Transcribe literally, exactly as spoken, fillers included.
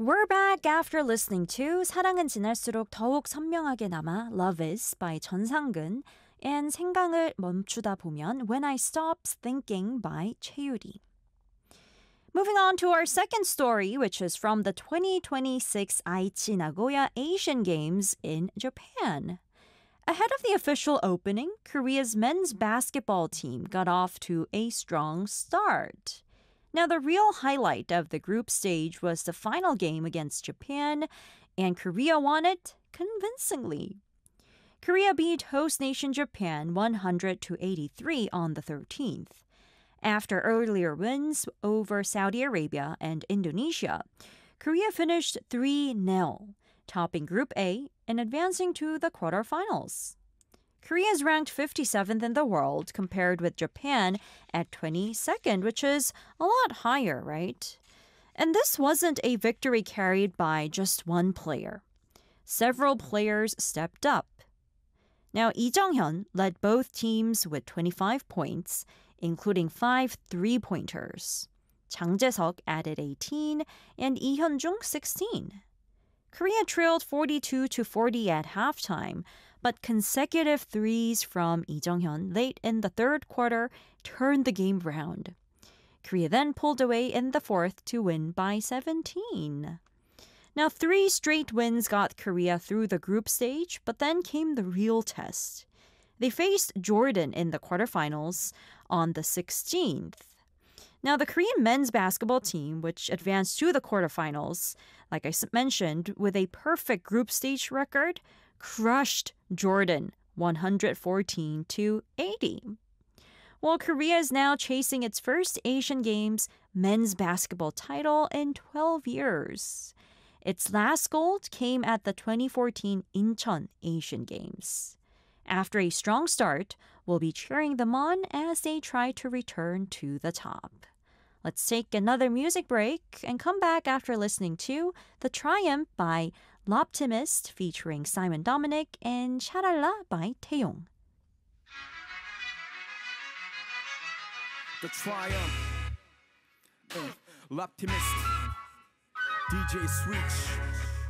We're back after listening to 사랑은 지날수록 더욱 선명하게 남아 Love Is by 전상근 and 생각을 멈추다 보면 When I Stop Thinking by 최유리. Moving on to our second story, which is from the twenty twenty-six Aichi Nagoya Asian Games in Japan. Ahead of the official opening, Korea's men's basketball team got off to a strong start. Now, the real highlight of the group stage was the final game against Japan, and Korea won it convincingly. Korea beat host nation Japan one hundred to eighty-three on the thirteenth. After earlier wins over Saudi Arabia and Indonesia, Korea finished three nil, topping Group A and advancing to the quarterfinals. Korea is ranked fifty-seventh in the world compared with Japan at twenty-second, which is a lot higher, right? And this wasn't a victory carried by just one player. Several players stepped up. Now, Lee Jung-hyun led both teams with twenty-five points, including five three-pointers. Chang Jae-seok added eighteen and Lee Hyun-jung sixteen. Korea trailed forty-two to forty at halftime, but consecutive threes from Lee Jung-hyun late in the third quarter turned the game round. Korea then pulled away in the fourth to win by seventeen. Now, three straight wins got Korea through the group stage, but then came the real test. They faced Jordan in the quarterfinals on the sixteenth. Now, the Korean men's basketball team, which advanced to the quarterfinals, like I mentioned, with a perfect group stage record, crushed Jordan one hundred fourteen to eighty. Well, Korea is now chasing its first Asian Games men's basketball title in twelve years. Its last gold came at the twenty fourteen Incheon Asian Games. After a strong start, we'll be cheering them on as they try to return to the top. Let's take another music break and come back after listening to The Triumph by L'Optimist featuring Simon Dominic and Sharalla by Taeyong. The Triumph, uh, L'Optimist, D J Switch.